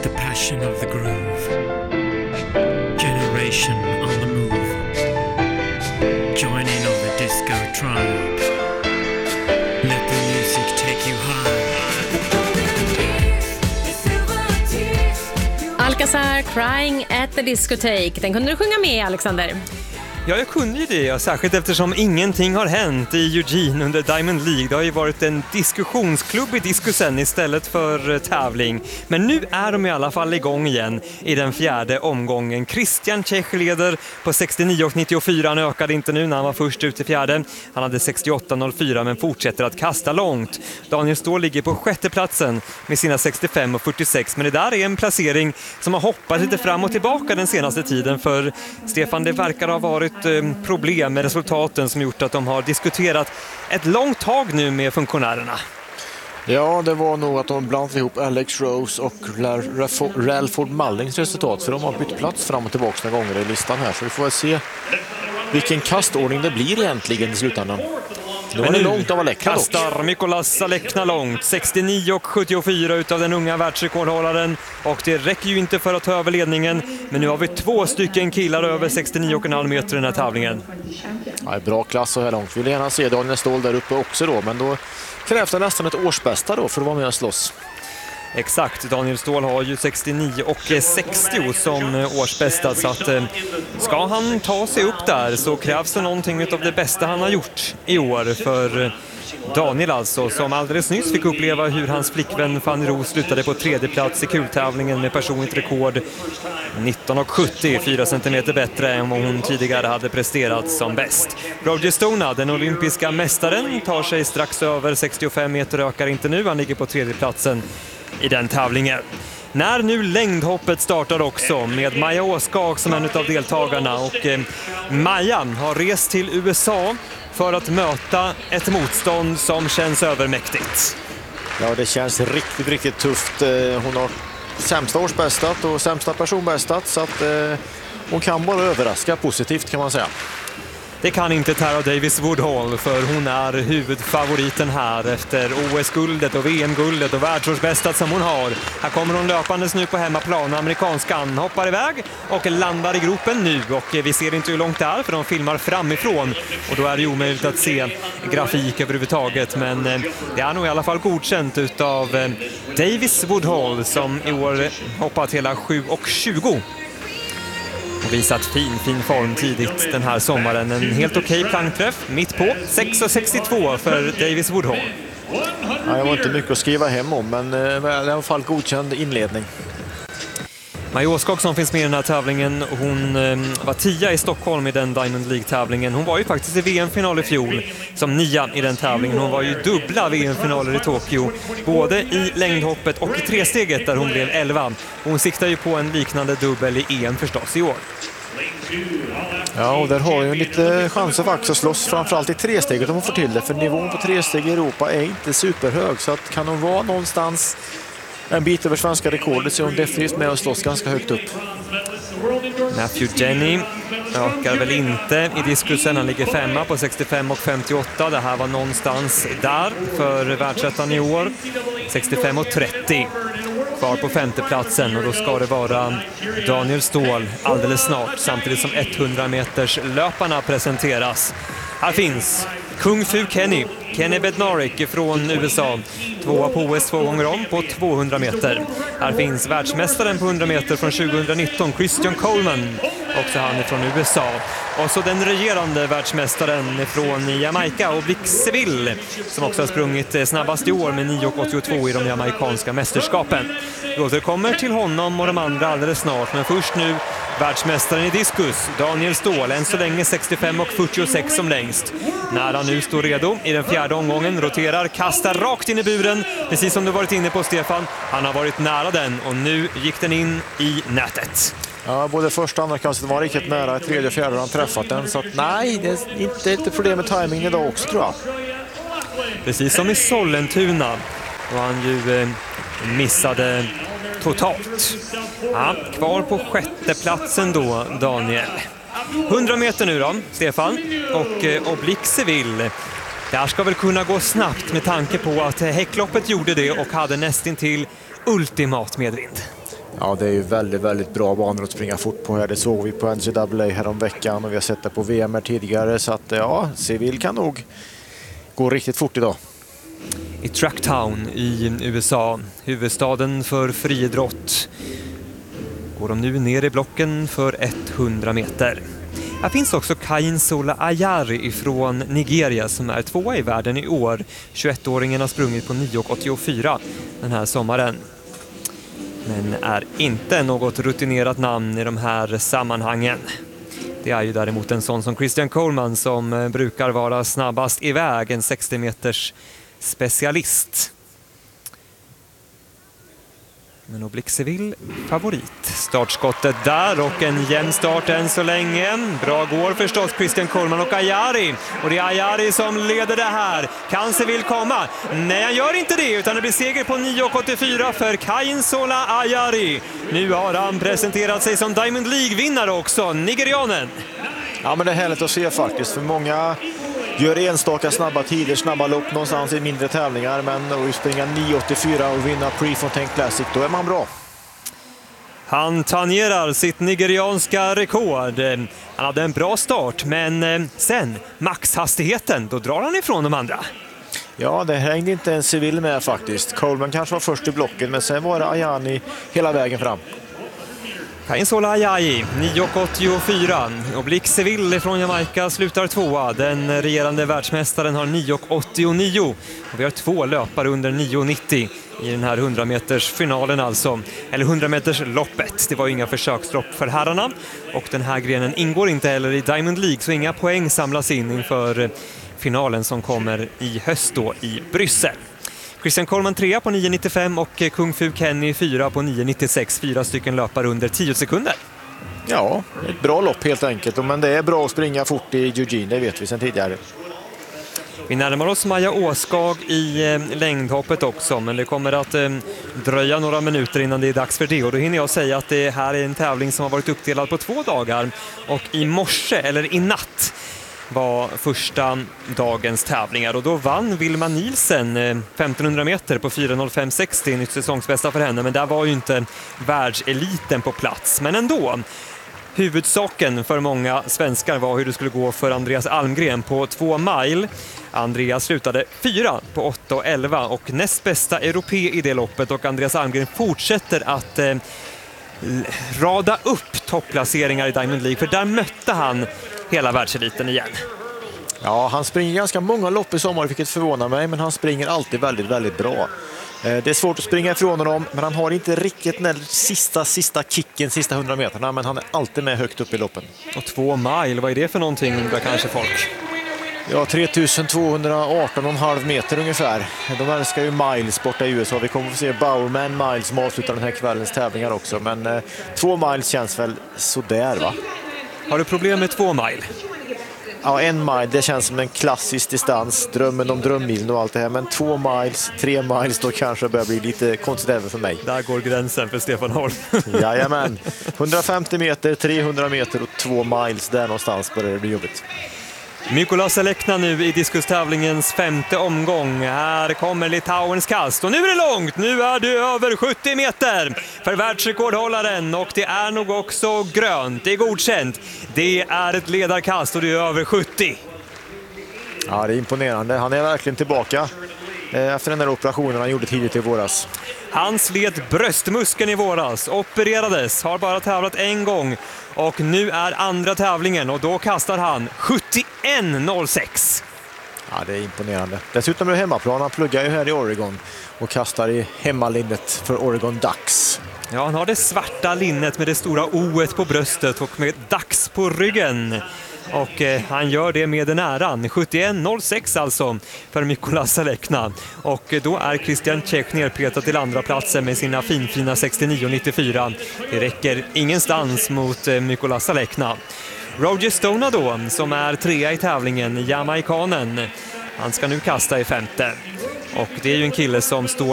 the passion of the groove. Generation on the move. Joining of the disco tribe. Let the music take you high. Alcazar, Crying at the Discotheque. Den kunde du sjunga med, Alexander. Ja, jag kunde ju det, särskilt eftersom ingenting har hänt i Eugene under Diamond League. Det har ju varit en diskussionsklubb i diskusen istället för tävling. Men nu är de i alla fall igång igen i den fjärde omgången. Christian Tjech leder på 69,94. Han ökade inte nu när han var först ut i fjärde. Han hade 68,04 men fortsätter att kasta långt. Daniel Ståhl ligger på sjätte platsen med sina 65,46. Men det där är en placering som har hoppat lite fram och tillbaka den senaste tiden. För Stefan, det verkar ha varit problem med resultaten som gjort att de har diskuterat ett långt tag nu med funktionärerna. Ja, det var nog att de blandade ihop Alex Rose och Ralford Mullings resultat, för de har bytt plats fram och tillbaka några gånger i listan här, så vi får se vilken kastordning det blir egentligen i slutändan. Men nu långt av Alekna kastar Mikolas Alekna långt, 69,74 utav den unga världsrekordhållaren, och det räcker ju inte för att ta över ledningen, men nu har vi 2 stycken killar över 69,5 meter i den här tävlingen. Ja, bra klass så här långt. Vi vill gärna se Daniel Ståhl där uppe också då, men då krävs det nästan ett årsbästa då för att vara med och slåss. Exakt, Daniel Ståhl har ju 69,60 som årsbästa, så att ska han ta sig upp där så krävs det någonting av det bästa han har gjort i år för Daniel alltså, som alldeles nyss fick uppleva hur hans flickvän Fanny Roos slutade på tredje plats i kultävlingen med personligt rekord 19,70, 4 centimeter bättre än vad hon tidigare hade presterat som bäst. Roger Stona, den olympiska mästaren, tar sig strax över 65 meter, ökar inte nu, han ligger på tredje platsen i den tävlingen. När nu längdhoppet startar också med Maja Åskag som en av deltagarna, och Maja har rest till USA för att möta ett motstånd som känns övermäktigt. Ja, det känns riktigt, riktigt tufft. Hon har sämsta årsbästat och sämsta personbästat, så att hon kan bara överraska positivt, kan man säga. Det kan inte Tara Davis Woodhall, för hon är huvudfavoriten här efter OS-guldet och VM-guldet och världsårsbästat som hon har. Här kommer hon löpandes nu på hemmaplan. Amerikanskan hoppar iväg och landar i gropen nu, och vi ser inte hur långt det är för de filmar framifrån och då är det omöjligt att se grafik överhuvudtaget, men det är nog i alla fall godkänt utav Davis Woodhall som i år hoppat hela 7,20. Och visat fin form tidigt den här sommaren. En helt okej plankträff mitt på 6,62 för Davis Woodhall. Ja, det var inte mycket att skriva hem om, men i alla fall godkänd inledning. Maja Åskog som finns med i den här tävlingen, hon var 10 i Stockholm i den Diamond League-tävlingen. Hon var ju faktiskt i VM-final i fjol som 9 i den tävlingen. Hon var ju dubbla VM-finaler i Tokyo, både i längdhoppet och i tresteget där hon blev 11. Hon siktar ju på en liknande dubbel i EM förstås i år. Ja, och där har ju lite chanser faktiskt att slåss, framförallt i tresteget om hon får till det, för nivån på tresteg i Europa är inte superhög, så att kan hon vara någonstans en bit över svenska rekordet så är hon definitivt med och slåss ganska högt upp. Matthew Jenny ökar väl inte i diskusen, han ligger 5 på 65,58. Det här var någonstans där för världsettan i år. 65,30 kvar på femteplatsen, och då ska det vara Daniel Ståhl alldeles snart, samtidigt som 100 meters löparna presenteras. Här finns Kung Fu Kenny Bednarik från USA, 2 på OS 2 gånger om på 200 meter. Här finns världsmästaren på 100 meter från 2019, Christian Coleman, också han är från USA. Och så den regerande världsmästaren från Jamaica, Oblique Seville, som också har sprungit snabbast i år med 9,82 i de jamaikanska mästerskapen. Vi återkommer till honom och de andra alldeles snart, men först nu världsmästaren i diskus, Daniel Ståhl, än så länge 65,46 som längst. När han nu står redo i den fjärde omgången, roterar, kastar rakt in i buren, precis som du varit inne på, Stefan. Han har varit nära den och nu gick den in i nätet. Ja, både första och andra kastet var riktigt nära, tredje och fjärde har han träffat den, så att nej, det är inte ett problem med timingen idag också, tror jag. Precis som i Sollentuna, och han ju missade totalt. Ja, kvar på sjätte platsen då, Daniel. 100 meter nu då, Stefan, och Oblique Seville. Det här ska väl kunna gå snabbt med tanke på att häckloppet gjorde det och hade nästintill ultimat medvind. Ja, det är ju väldigt, väldigt bra banor att springa fort på här. Det såg vi på NCAA härom veckan och vi har sett det på VM här tidigare. Så att ja, Seville kan nog gå riktigt fort idag. I Tracktown i USA, huvudstaden för friidrott, går de nu ner i blocken för 100 meter. Här finns också Kayinsola Ayari från Nigeria som är 2:a i världen i år. 21-åringen har sprungit på 9,84 den här sommaren. Men är inte något rutinerat namn i de här sammanhangen. Det är ju däremot en sån som Christian Coleman som brukar vara snabbast iväg, en 60 meters specialist. Men Oblique Seville favorit. Startskottet där och en jämn start än så länge. Bra går förstås Christian Coleman och Ayari. Och det är Ayari som leder det här. Kan Seville komma? Nej, han gör inte det utan det blir seger på 9,84 för Kayinsola Ayari. Nu har han presenterat sig som Diamond League-vinnare också, nigerianen. Ja, men det är härligt att se faktiskt, för många gör enstaka snabba tider, snabba lopp någonstans i mindre tävlingar, men att springa 9,84 och vinna Prefontaine Classic, då är man bra. Han tangerar sitt nigerianska rekord. Han hade en bra start, men sen maxhastigheten, då drar han ifrån de andra. Ja, det hängde inte en Seville med faktiskt. Coleman kanske var först i blocken, men sen var det Ayani hela vägen fram. Kayinsola Ayari, 9,84. Oblique Seville från Jamaica slutar 2:a. Den regerande världsmästaren har 9,89. Och vi har 2 löpare under 9,90 i den här 100 meters finalen alltså. Eller 100 meters loppet. Det var ju inga försökslopp för herrarna. Och den här grenen ingår inte heller i Diamond League, så inga poäng samlas in inför finalen som kommer i höst då i Bryssel. Christian Coleman 3 på 9,95 och Kung Fu Kenny 4 på 9,96. 4 stycken löpare under 10 sekunder. Ja, ett bra lopp helt enkelt. Men det är bra att springa fort i Eugene, det vet vi sedan tidigare. Vi närmar oss Maja Åskag i längdhoppet också, men det kommer att dröja några minuter innan det är dags för det. Och då hinner jag säga att det här är en tävling som har varit uppdelad på 2 dagar. Och i morse, eller i natt, var första dagens tävlingar och då vann Wilma Nielsen 1500 meter på 4:05,60, nytt säsongsbästa för henne, men där var ju inte världseliten på plats, men ändå. Huvudsaken för många svenskar var hur det skulle gå för Andreas Almgren på 2 mile. Andreas slutade 4 på 8:11 och näst bästa europé i det loppet, och Andreas Almgren fortsätter att rada upp topplaceringar i Diamond League, för där mötte han hela världseliten igen. Ja, han springer ganska många lopp i sommar, vilket förvånar mig, men han springer alltid väldigt, väldigt bra. Det är svårt att springa ifrån honom, men han har inte riktigt den sista kicken, sista 100 meterna, men han är alltid med högt upp i loppen. Och 2 mile, vad är det för någonting, undrar kanske folk? Ja, 3218,5 meter ungefär. De älskar ju miles borta i USA. Vi kommer att få se Bowerman Miles som avslutar den här kvällens tävlingar också, men 2 miles känns väl sådär, va? Har du problem med 2 mile? Ja, 1 mile, det känns som en klassisk distans. Drömmen om drömmilen och allt det här. Men 2 miles, 3 miles, då kanske det börjar bli lite konstigt även för mig. Där går gränsen för Stefan Holm. Jajamän. 150 meter, 300 meter och 2 miles. Där någonstans börjar det bli jobbigt. Mykola Selekna nu i diskustävlingens 5:e omgång. Här kommer Litauens kast och nu är det långt. Nu är det över 70 meter för världsrekordhållaren, och det är nog också grönt. Det är godkänt. Det är ett ledarkast och det är över 70. Ja, det är imponerande. Han är verkligen tillbaka efter den här operationen han gjorde tidigt i våras. Han slet bröstmuskeln i våras, opererades, har bara tävlat en gång. Och nu är andra tävlingen och då kastar han 71,06. Ja, det är imponerande. Dessutom är det hemmaplan. Han pluggar ju här i Oregon och kastar i hemmalinnet för Oregon Ducks. Ja, han har det svarta linnet med det stora O-et på bröstet och med Ducks på ryggen. Och han gör det med den äran. 71,06 alltså för Mykola Selekna. Och då är Christian Czech nerpetad till andra platsen med sina fina 69,94. Det räcker ingenstans mot Mykola Selekna. Roger Stona då, som är 3:a i tävlingen, jamaikanen. Han ska nu kasta i 5:e. Och det är ju en kille som står